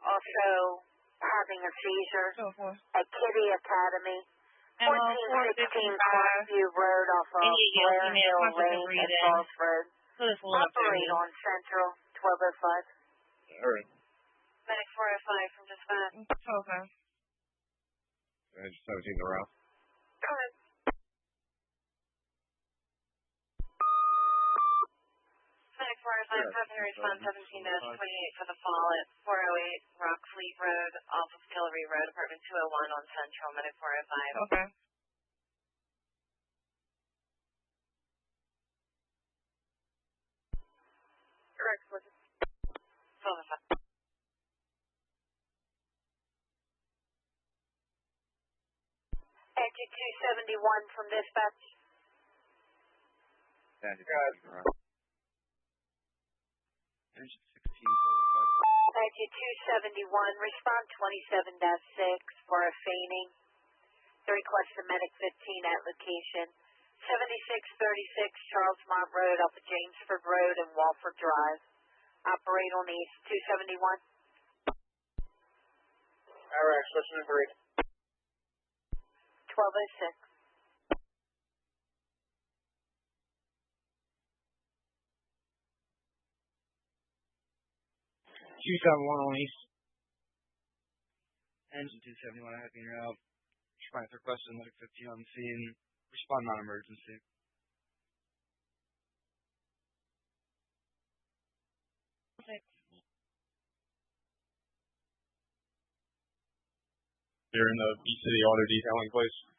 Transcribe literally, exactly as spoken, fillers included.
also having a seizure So forth. at Kitty Academy, M O fourteen four sixteen fifty-five. Clarkview Road off of Any yelp Blair email, Hill constant Lane breathing. at Falls Road. Put this one up there. Operate on Central twelve oh five. Alright. Medic four oh five from dispatch. Okay. Edge seventeen to Ralph. Go ahead. Medic four oh five, passenger response seventeen twenty-eight for the fall at four oh eight Rockfleet Road off of Hillary Road, apartment two oh one on Central, Medic four oh five. Okay. Correct, twelve oh five. Exit two seventy-one from dispatch. Edge sixteen to Ralph. Edge sixteen twelve oh five. Exit two seventy-one, respond twenty-seven dash six for a fainting. The request of medic fifteen at location seventy-six thirty-six Charles Mont Road off of Jamesford Road and Walford Drive. Operate on East two seventy-one. Alright, switching to three. twelve oh six. two seventy-one on East. Engine two seventy-one, I have been route. Response request and medic fifteen on the scene. Respond non-emergency. You're in the B-City Auto Detailing place.